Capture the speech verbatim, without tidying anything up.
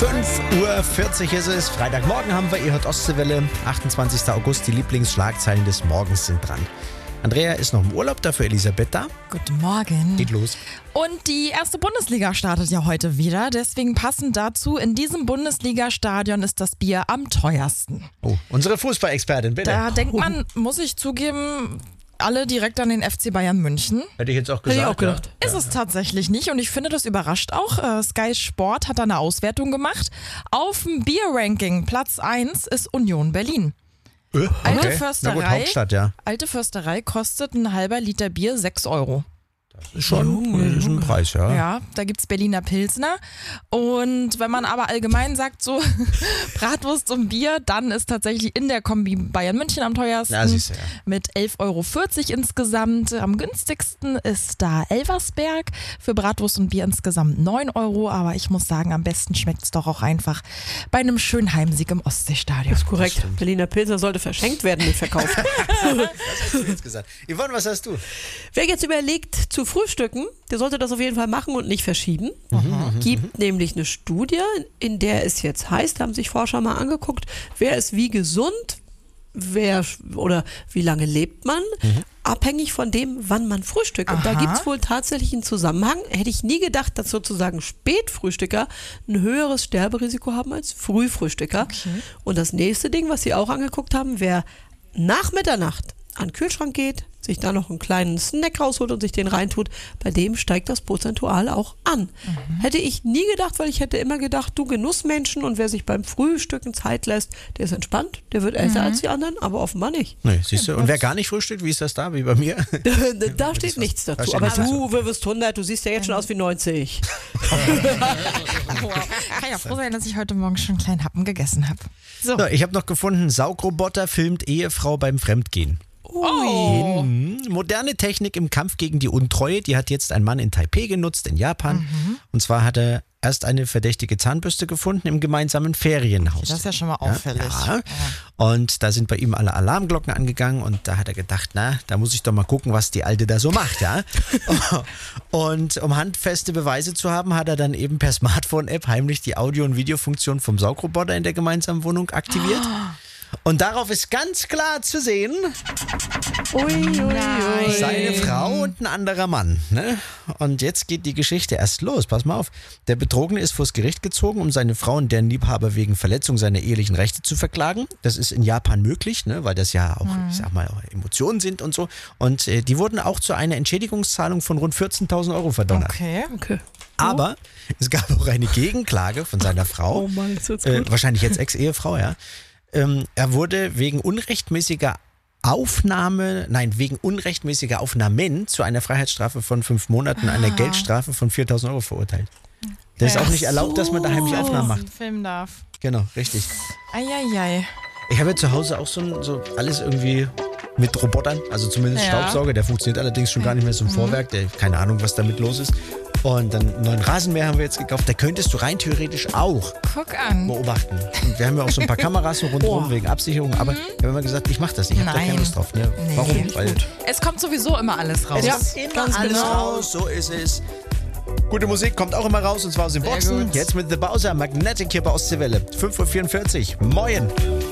fünf Uhr vierzig ist es. Freitagmorgen haben wir, ihr hört Ostseewelle. achtundzwanzigster August, die Lieblingsschlagzeilen des Morgens sind dran. Andrea ist noch im Urlaub, dafür Elisabeth da. Guten Morgen. Geht los. Und die erste Bundesliga startet ja heute wieder. Deswegen passend dazu, in diesem Bundesliga-Stadion ist das Bier am teuersten. Oh, unsere Fußballexpertin, bitte. Da denkt man, muss ich zugeben, alle direkt an den F C Bayern München. Hätte ich jetzt auch gesagt. Hätte ich auch gedacht. Ja. Ist es tatsächlich nicht und ich finde, das überrascht auch. Äh, Sky Sport hat da eine Auswertung gemacht. Auf dem Bier-Ranking Platz eins ist Union Berlin. Äh, Alte okay. Na Försterei, gut, Hauptstadt, ja. Alte Försterei kostet ein halber Liter Bier sechs Euro. Das ist schon ist ein Preis, ja. Ja, da gibt's Berliner Pilsner. Und wenn man aber allgemein sagt, so Bratwurst und Bier, dann ist tatsächlich in der Kombi Bayern München am teuersten. Ja, siehst du, ja. Mit elf Euro vierzig insgesamt. Am günstigsten ist da Elversberg. Für Bratwurst und Bier insgesamt neun Euro. Aber ich muss sagen, am besten schmeckt's doch auch einfach bei einem schönen Heimsieg im Ostseestadion. Das ist korrekt. Berliner Pilsner sollte verschenkt werden, nicht verkauft. Das hast du jetzt gesagt. Yvonne, was hast du? Wer jetzt überlegt zu frühstücken, der sollte das auf jeden Fall machen und nicht verschieben. Mhm, Gibt nämlich eine Studie, in der es jetzt heißt, haben sich Forscher mal angeguckt, wer ist wie gesund, wer oder wie lange lebt man, Mhm. abhängig von dem, wann man frühstückt. Und da Aha. gibt es wohl tatsächlich einen Zusammenhang. Hätte ich nie gedacht, dass sozusagen Spätfrühstücker ein höheres Sterberisiko haben als Frühfrühstücker. Okay. Und das nächste Ding, was sie auch angeguckt haben, wer nach Mitternacht an den Kühlschrank geht, sich da noch einen kleinen Snack rausholt und sich den reintut, bei dem steigt das prozentual auch an. Mhm. Hätte ich nie gedacht, weil ich hätte immer gedacht, du Genussmenschen und wer sich beim Frühstücken Zeit lässt, der ist entspannt, der wird älter Mhm. als die anderen, aber offenbar nicht. Nee, siehst du. Und wer gar nicht frühstückt, wie ist das da, wie bei mir? Da steht nichts Da dazu. steht Aber nichts du wirst hundert, du siehst ja jetzt schon aus wie neunzig. Kann ja froh sein, dass ich heute Morgen schon einen kleinen Happen gegessen habe. So. So, ich habe noch gefunden, Saugroboter filmt Ehefrau beim Fremdgehen. Oh. Mhm. Moderne Technik im Kampf gegen die Untreue, die hat jetzt ein Mann in Taipei genutzt, in Japan. Mhm. Und zwar hat er erst eine verdächtige Zahnbürste gefunden im gemeinsamen Ferienhaus. Das ist ja schon mal auffällig. Ja. Und da sind bei ihm alle Alarmglocken angegangen und da hat er gedacht, na, da muss ich doch mal gucken, was die Alte da so macht, ja. Und um handfeste Beweise zu haben, hat er dann eben per Smartphone-App heimlich die Audio- und Videofunktion vom Saugroboter in der gemeinsamen Wohnung aktiviert. Und darauf ist ganz klar zu sehen, Ui, ui, ui. seine Frau und ein anderer Mann. Ne? Und jetzt geht die Geschichte erst los. Pass mal auf. Der Betrogene ist vors Gericht gezogen, um seine Frau und deren Liebhaber wegen Verletzung seiner ehelichen Rechte zu verklagen. Das ist in Japan möglich, ne? Weil das ja auch, mhm. ich sag mal, Emotionen sind und so. Und äh, die wurden auch zu einer Entschädigungszahlung von rund vierzehntausend Euro verdonnert. Okay. Okay. Aber es gab auch eine Gegenklage von seiner Frau. Oh Mann, jetzt wird's äh, gut. wahrscheinlich jetzt Ex-Ehefrau, ja. Ähm, er wurde wegen unrechtmäßiger Aufnahme, nein, wegen unrechtmäßiger Aufnahmen zu einer Freiheitsstrafe von fünf Monaten, einer Geldstrafe von viertausend Euro verurteilt. Das ist auch nicht erlaubt, dass man da heimlich Aufnahmen macht. Filmen darf. Genau, richtig. Eieiei. Ich habe ja zu Hause auch so, ein, so alles irgendwie mit Robotern, also zumindest Ja. Staubsauger, der funktioniert allerdings schon gar nicht mehr so im Vorwerk, der, keine Ahnung, was damit los ist. Und dann einen neuen Rasenmäher haben wir jetzt gekauft, da könntest du rein theoretisch auch Guck an. beobachten. Und wir haben ja auch so ein paar Kameras so rundherum Oh. wegen Absicherung, aber ich habe immer gesagt, ich mache das nicht, ich habe da keine Nein. Lust drauf. Ne? Nee. Warum? Weil Es kommt sowieso immer alles raus. es Ja, kommt immer ganz alles genau. raus, so ist es. Gute Musik kommt auch immer raus und zwar aus den Sehr Boxen. gut. Jetzt mit The Bowser, Magnetic hier bei Ostseewelle. fünf Uhr vierundvierzig. Moin.